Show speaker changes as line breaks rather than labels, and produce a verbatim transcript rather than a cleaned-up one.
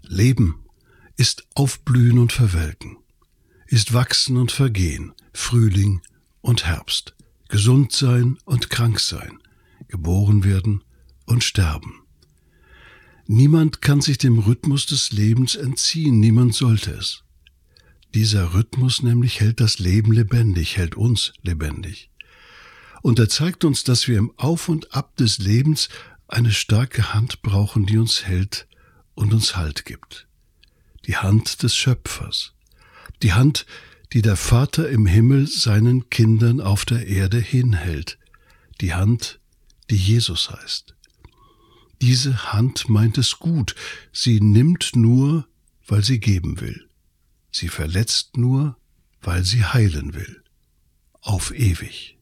Leben ist Aufblühen und Verwelken, ist Wachsen und Vergehen, Frühling und Herbst, gesund sein und krank sein, geboren werden und sterben. Niemand kann sich dem Rhythmus des Lebens entziehen, niemand sollte es. Dieser Rhythmus nämlich hält das Leben lebendig, hält uns lebendig. Und er zeigt uns, dass wir im Auf und Ab des Lebens eine starke Hand brauchen, die uns hält und uns Halt gibt. Die Hand des Schöpfers, die Hand, die der Vater im Himmel seinen Kindern auf der Erde hinhält, die Hand, die Jesus heißt. Diese Hand meint es gut, sie nimmt nur, weil sie geben will. Sie verletzt nur, weil sie heilen will. Auf ewig.